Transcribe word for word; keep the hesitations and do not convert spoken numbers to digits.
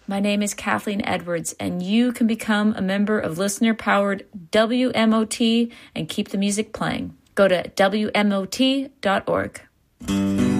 My name is Kathleen Edwards, and you can become a member of listener-powered W M O T and keep the music playing. Go to W M O T dot org.